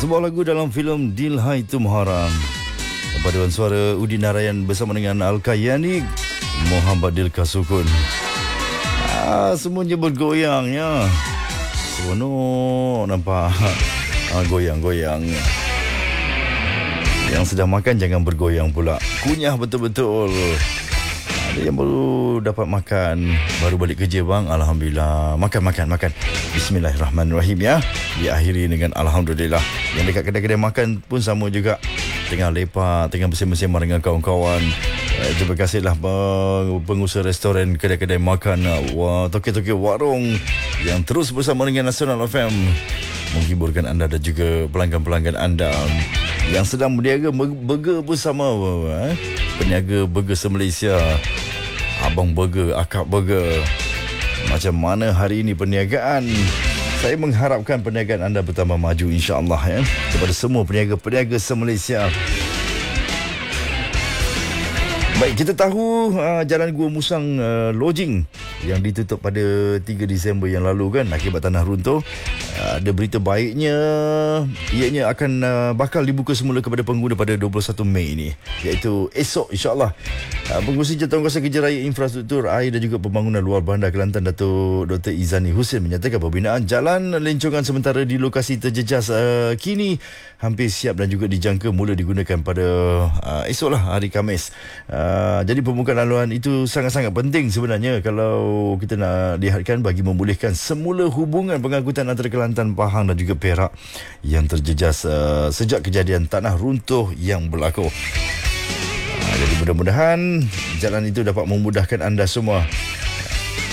Sebuah lagu dalam filem Dilhai Tumharam. Paduan suara Udin Narayan bersama dengan Al-Kayani, Muhammad Dilka Sukun. Semuanya bergoyang ya. Seronok nampak. Goyang-goyang. Yang sedang makan jangan bergoyang pula. Kunyah betul-betul. Ada yang baru dapat makan, baru balik kerja bang, alhamdulillah. Makan. Bismillahirrahmanirrahim ya. Diakhiri dengan alhamdulillah. Yang dekat kedai-kedai makan pun sama juga. Tengah lepak, tengah bersama-sama dengan kawan-kawan. Terima kasihlah pengusaha restoran, kedai-kedai makan, toke-toke warung yang terus bersama dengan Nasional FM menghiburkan anda dan juga pelanggan-pelanggan anda yang sedang berniaga burger bersama peniaga burger se-Malaysia, Abang Burger, Akak Burger. Macam mana hari ini perniagaan? Saya mengharapkan perniagaan anda bertambah maju insya-Allah ya. Kepada semua peniaga-peniaga se-Malaysia. Baik, kita tahu Jalan Gua Musang Lodging yang ditutup pada 3 Disember yang lalu kan akibat tanah runtuh. Ada berita baiknya, ianya akan bakal dibuka semula kepada pengguna pada 21 Mei ini, iaitu esok insya-Allah. Pengurusi Jawatankuasa Kerja Raya Infrastruktur Air dan juga Pembangunan Luar Bandar Kelantan, Datuk Dr. Izani Hussein menyatakan pembinaan jalan lencongan sementara di lokasi terjejas kini hampir siap dan juga dijangka mula digunakan pada esoklah hari Khamis. Jadi pembukaan laluan itu sangat-sangat penting sebenarnya kalau kita nak lihatkan bagi memulihkan semula hubungan pengangkutan antara Kelantan, Pahang dan juga Perak yang terjejas sejak kejadian tanah runtuh yang berlaku. Jadi mudah-mudahan jalan itu dapat memudahkan anda semua